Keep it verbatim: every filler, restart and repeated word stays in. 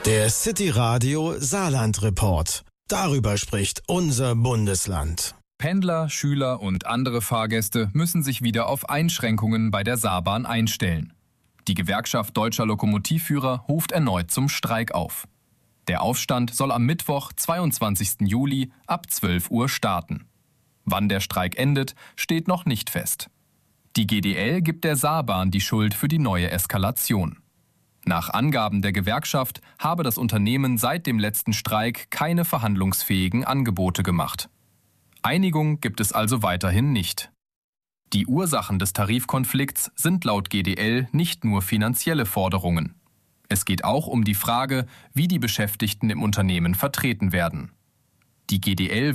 Der City Radio Saarland Report. Darüber spricht unser Bundesland. Pendler, Schüler und andere Fahrgäste müssen sich wieder auf Einschränkungen bei der Saarbahn einstellen. Die Gewerkschaft Deutscher Lokomotivführer ruft erneut zum Streik auf. Der Aufstand soll am Mittwoch, zweiundzwanzigsten Juli ab zwölf Uhr starten. Wann der Streik endet, steht noch nicht fest. Die G D L gibt der Saarbahn die Schuld für die neue Eskalation. Nach Angaben der Gewerkschaft habe das Unternehmen seit dem letzten Streik keine verhandlungsfähigen Angebote gemacht. Einigung gibt es also weiterhin nicht. Die Ursachen des Tarifkonflikts sind laut G D L nicht nur finanzielle Forderungen. Es geht auch um die Frage, wie die Beschäftigten im Unternehmen vertreten werden. Die G D L